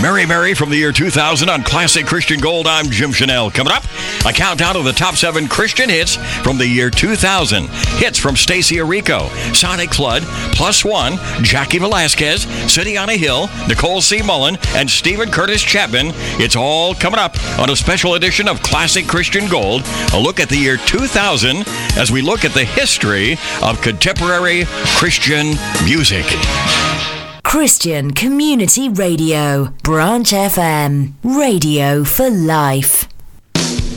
Mary Mary from the year 2000 on Classic Christian Gold. I'm Jim Chanel. Coming up, a countdown of the top 7 Christian hits from the year 2000. Hits from Stacey Arico, Sonic Flood, Plus One, Jackie Velasquez, City on a Hill, Nicole C. Mullen, and Stephen Curtis Chapman. It's all coming up on a special edition of Classic Christian Gold. A look at the year 2000 as we look at the history of contemporary Christian music. Christian Community Radio, Branch FM, radio for life.